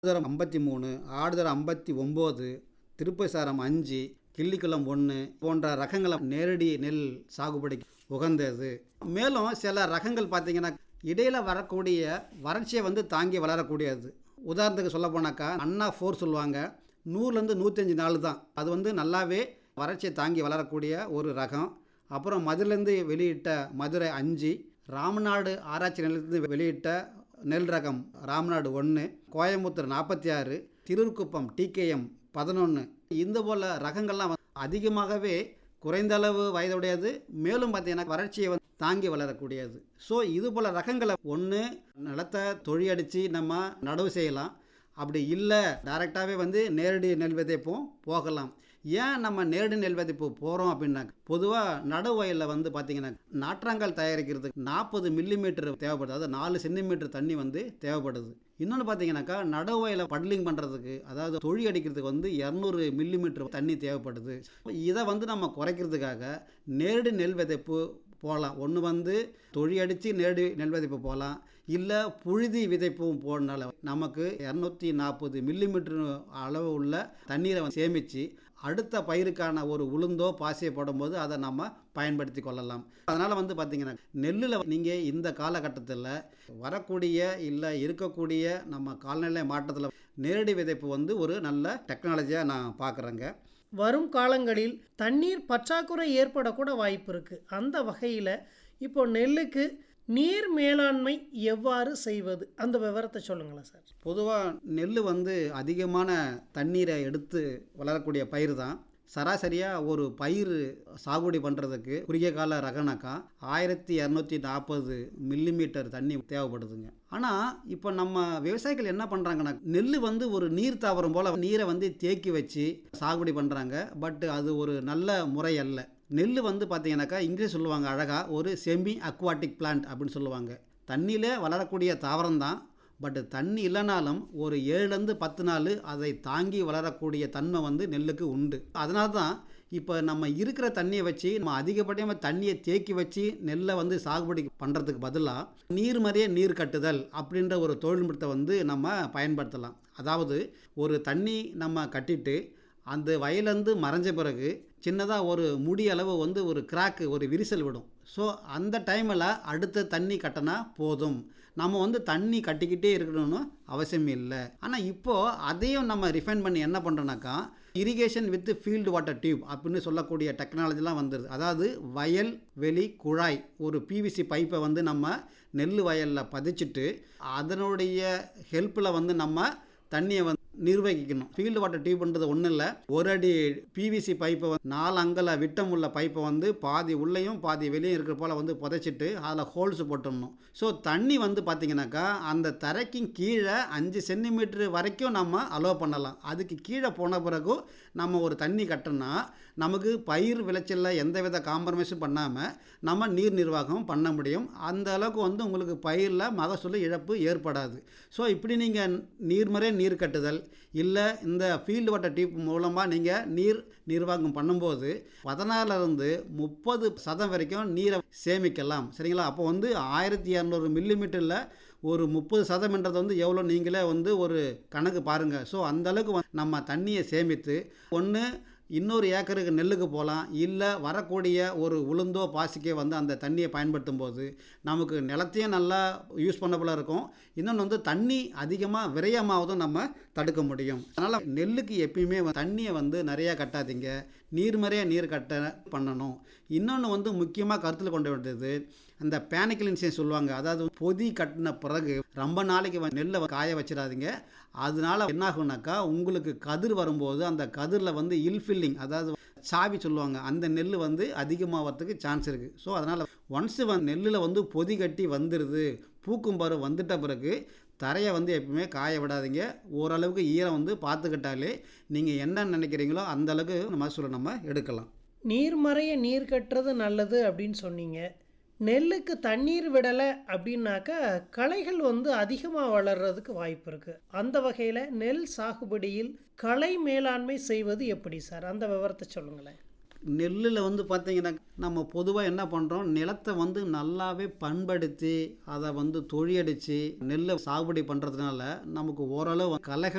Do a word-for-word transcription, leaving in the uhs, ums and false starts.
தரம் ஐம்பத்தி மூணு, ஆடுதரம் ஐம்பத்தி ஒன்பது, திருப்பசாரம் அஞ்சு, கிள்ளிக்குளம் ஒன்று போன்ற ரகங்களை நேரடி நெல் சாகுபடிக்கு உகந்தது. மேலும் சில ரகங்கள் பார்த்திங்கன்னா இடையில் வரக்கூடிய வறட்சியை வந்து தாங்கி வளரக்கூடியது. உதாரணத்துக்கு சொல்ல போனாக்கா அண்ணா ஃபோர் சொல்லுவாங்க, நூறுலேருந்து நூற்றஞ்சு நாள் தான். அது வந்து நல்லாவே வறட்சியை தாங்கி வளரக்கூடிய ஒரு ரகம். அப்புறம் மதுரையிலேருந்து வெளியிட்ட மதுரை அஞ்சு, ராமநாடு ஆராய்ச்சி நிலையத்திலிருந்து வெளியிட்ட நெல் ரகம் ராமநாடு ஒன்று, கோயம்புத்தூர் நாற்பத்தி ஆறு, திருக்குப்பம் டிகேஎம் பதினொன்று, இந்த போல் ரகங்கள்லாம் அதிகமாகவே குறைந்த அளவு வயதுடையது. மேலும் பார்த்திங்கன்னா வறட்சியை வந்து தாங்கி வளரக்கூடியது. ஸோ இது போல் ரகங்களை ஒன்று நிலத்தை தொழியடித்து நம்ம நடவு செய்யலாம். அப்படி இல்லை டைரெக்டாகவே வந்து நேரடி நெல் விதைப்பும் போகலாம். ஏன் நம்ம நேரடி நெல் விதைப்பு போகிறோம் அப்படின்னா, பொதுவாக நடவு வயலில் வந்து பார்த்திங்கன்னா நாற்றாங்கால் தயாரிக்கிறதுக்கு நாற்பது மில்லிமீட்டர் தேவைப்படுது. அதாவது நாலு சென்டிமீட்டர் தண்ணி வந்து தேவைப்படுது. இன்னொன்று பார்த்தீங்கன்னாக்கா நடவு வயலை பட்லிங் பண்ணுறதுக்கு, அதாவது தொழி அடிக்கிறதுக்கு வந்து இரநூறு மில்லிமீட்டர் தண்ணி தேவைப்படுது. இதை வந்து நம்ம குறைக்கிறதுக்காக நேரடி நெல் விதைப்பு போகலாம். ஒன்று வந்து தொழி அடித்து நேரடி நெல் விதைப்பு போகலாம், இல்லை புழுதி விதைப்பும் போடனால நமக்கு இரநூத்தி நாற்பது மில்லிமீட்டர் அளவு உள்ள தண்ணீரை சேமித்து அடுத்த பயிருக்கான ஒரு உளுந்தோ பாசியை போடும்போது அதை நம்ம பயன்படுத்தி கொள்ளலாம். அதனால் வந்து பார்த்திங்கன்னா நெல்லில் நீங்கள் இந்த காலகட்டத்தில் வரக்கூடிய இல்லை இருக்கக்கூடிய நம்ம காலநிலை மாற்றத்தில் நேரடி விதைப்பு வந்து ஒரு நல்ல டெக்னாலஜியாக நான் பார்க்குறேங்க. வரும் காலங்களில் தண்ணீர் பற்றாக்குறை ஏற்படக்கூட வாய்ப்பு இருக்குது. அந்த வகையில் இப்போ நெல்லுக்கு நீர் மேலாண்மை எவ்வாறு செய்வது, அந்த விவரத்தை சொல்லுங்களேன் சார். பொதுவாக நெல் வந்து அதிகமான தண்ணீரை எடுத்து வளரக்கூடிய பயிர் தான். சராசரியாக ஒரு பயிர் சாகுபடி பண்ணுறதுக்கு குறுகிய கால ரகனாக்கா ஆயிரத்தி இரநூத்தி நாற்பது மில்லிமீட்டர் தண்ணி தேவைப்படுதுங்க. ஆனால் இப்போ நம்ம விவசாயிகள் என்ன பண்ணுறாங்கன்னா, நெல் வந்து ஒரு நீர் தாவரம் போல் நீரை வந்து தேக்கி வச்சு சாகுபடி பண்ணுறாங்க. பட் அது ஒரு நல்ல முறை அல்ல. நெல் வந்து பார்த்தீங்கன்னாக்கா இங்கிலீஷ் சொல்லுவாங்க அழகாக, ஒரு செமி அக்வாட்டிக் பிளான்ட் அப்படின்னு சொல்லுவாங்க. தண்ணியிலே வளரக்கூடிய தாவரம் தான். பட் தண்ணி இல்லைனாலும் ஒரு ஏழுலேருந்து பத்து நாள் அதை தாங்கி வளரக்கூடிய தன்மை வந்து நெல்லுக்கு உண்டு. அதனால தான் இப்போ நம்ம இருக்கிற தண்ணியை வச்சு நம்ம அதிகப்படியாக தண்ணியை தேக்கி வச்சு நெல்லை வந்து சாகுபடி பண்ணுறதுக்கு பதிலாக நீர் மாதிரியே நீர் கட்டுதல் அப்படின்ற ஒரு தொழில்நுட்பத்தை வந்து நம்ம பயன்படுத்தலாம். அதாவது ஒரு தண்ணி நம்ம கட்டிட்டு அந்த வயலேருந்து மறைஞ்ச பிறகு சின்னதாக ஒரு முடி அளவு வந்து ஒரு கிராக்கு, ஒரு விரிசல் விடும். ஸோ அந்த டைமில் அடுத்த தண்ணி கட்டினா போதும். நம்ம வந்து தண்ணி கட்டிக்கிட்டே இருக்கணும்னு அவசியம் இல்லை. ஆனால் இப்போது அதையும் நம்ம ரிஃபைன் பண்ணி என்ன பண்ணுறோன்னாக்கா irrigation with field water tube அப்படின்னு சொல்லக்கூடிய டெக்னாலஜிலாம் வந்துடுது. அதாவது வயல் வெளி குழாய், ஒரு பிவிசி பைப்பை வந்து நம்ம நெல் வயலில் பதிச்சுட்டு அதனுடைய ஹெல்ப்பில் வந்து நம்ம தண்ணியை வந்து நிர்வகிக்கணும். ஃபீல்டு வாட்டர் டியூப்ன்றது ஒன்றும் இல்லை, ஒரு அடி பிவிசி பைப்பை வந்து நாலு அங்கல விட்டம் உள்ள பைப்பை வந்து பாதி உள்ளேயும் பாதி வெளியும் இருக்கிற போல் வந்து புதைச்சிட்டு அதில் ஹோல்ஸ் போட்டுடணும். ஸோ தண்ணி வந்து பார்த்திங்கனாக்கா அந்த தரைக்கும் கீழே அஞ்சு சென்டிமீட்டர் வரைக்கும் நம்ம அலோவ் பண்ணலாம். அதுக்கு கீழே போன பிறகு நம்ம ஒரு தண்ணி கட்டினா நமக்கு பயிர் விளைச்சலில் எந்தவித காம்ப்ரமைஸும் பண்ணாமல் நம்ம நீர் நிர்வாகம் பண்ண முடியும். அந்த அளவுக்கு வந்து உங்களுக்கு பயிரில் மகசூல் இழப்பு ஏற்படாது. ஸோ இப்படி நீங்கள் நீர்மறை நீர் கட்டுதல் இல்லை இந்த ஃபீல்டு வாட்டர் டியூப் மூலமாக நீங்கள் நீர் நிர்வாகம் பண்ணும்போது பதினாறுலேருந்து முப்பது சதம் வரைக்கும் நீரை சேமிக்கலாம். சரிங்களா? அப்போ வந்து ஆயிரத்தி இரநூறு மில்லிமீட்டரில் ஒரு முப்பது சதம்ன்றது வந்து எவ்வளோ நீங்களே வந்து ஒரு கணக்கு பாருங்கள். ஸோ அந்தளவுக்கு நம்ம தண்ணியை சேமித்து ஒன்று இன்னொரு ஏக்கருக்கு நெல்லுக்கு போகலாம், இல்லை வரக்கூடிய ஒரு உளுந்தோ பாசிக்கே வந்து அந்த தண்ணியை பயன்படுத்தும் போது நமக்கு நிலத்தையும் நல்லா யூஸ் பண்ண இருக்கும். இன்னொன்று வந்து தண்ணி அதிகமாக விரயமாவதும் நம்ம தடுக்க முடியும். அதனால் நெல்லுக்கு எப்பயுமே தண்ணியை வந்து நிறையா கட்டாதீங்க, நீர்மறையாக நீர் கட்ட பண்ணணும். இன்னொன்று வந்து முக்கியமாக கருத்தில் கொண்டு வேண்டியது அந்த பேனிக்கலின்சேன் சொல்லுவாங்க. அதாவது பொதி கட்டின பிறகு ரொம்ப நாளைக்கு நெல்லை காய வச்சிடாதீங்க. அதனால என்ன ஆகுனாக்கா உங்களுக்கு கதிர் வரும்போது அந்த கதிரில் வந்து இல்ஃபில்லிங், அதாவது சாவி சொல்லுவாங்க, அந்த நெல் வந்து அதிகமாகிறதுக்கு சான்ஸ் இருக்குது. ஸோ அதனால் ஒன்ஸு வந்து நெல்லில் வந்து பொதி கட்டி வந்துடுது, பூக்கும் பருவம் வந்துட்ட பிறகு தரையை வந்து எப்பவுமே காய விடாதீங்க. ஓரளவுக்கு ஈரம் வந்து பார்த்துக்கிட்டாலே நீங்கள் என்ன நினைக்கிறீங்களோ அந்தளவுக்கு மகசூலை நம்ம எடுக்கலாம். நீர்மறைய நீர் கட்டுறது நல்லது அப்படின்னு சொன்னீங்க. நெல்லுக்கு தண்ணீர் விடலை அப்படின்னாக்கா களைகள் வந்து அதிகமாக வளர்கிறதுக்கு வாய்ப்பு இருக்குது. அந்த வகையில் நெல் சாகுபடியில் களை மேலாண்மை செய்வது எப்படி சார், அந்த விவரத்தை சொல்லுங்களேன். நெல்லில் வந்து பார்த்திங்கன்னா நம்ம பொதுவாக என்ன பண்ணுறோம், நிலத்தை வந்து நல்லாவே பண்படுத்தி அதை வந்து தொழியடித்து நெல்லை சாகுபடி பண்ணுறதுனால நமக்கு ஓரளவு களைகள்